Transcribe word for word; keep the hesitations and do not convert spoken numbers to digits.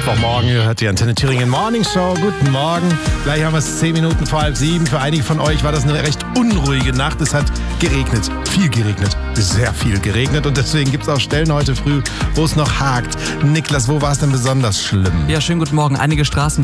Mittwochmorgen, ihr hört die Antenne Thüringen Morning Show. Guten Morgen. Gleich haben wir es zehn Minuten vor halb sieben. Für einige von euch war das eine recht unruhige Nacht. Es hat geregnet, viel geregnet, sehr viel geregnet. Und deswegen gibt es auch Stellen heute früh, wo es noch hakt. Niklas, wo war es denn besonders schlimm? Ja, schönen guten Morgen. Einige Straßen